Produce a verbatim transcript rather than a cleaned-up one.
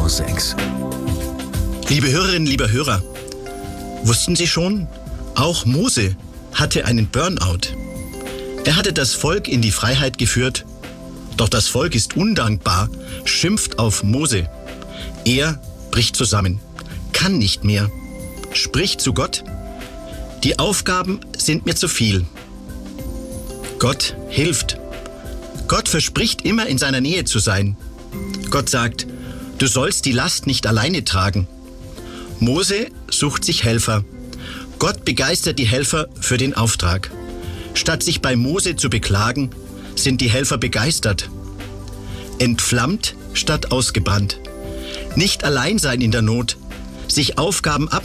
H sechs. Liebe Hörerinnen, lieber Hörer, wussten Sie schon, auch Mose hatte einen Burnout. Er hatte das Volk in die Freiheit geführt, doch das Volk ist undankbar, schimpft auf Mose. Er bricht zusammen, kann nicht mehr, spricht zu Gott: Die Aufgaben sind mir zu viel. Gott hilft. Gott verspricht immer, in seiner Nähe zu sein. Gott sagt: Du sollst die Last nicht alleine tragen. Mose sucht sich Helfer. Gott begeistert die Helfer für den Auftrag. Statt sich bei Mose zu beklagen, sind die Helfer begeistert. Entflammt statt ausgebrannt. Nicht allein sein in der Not, sich Aufgaben ab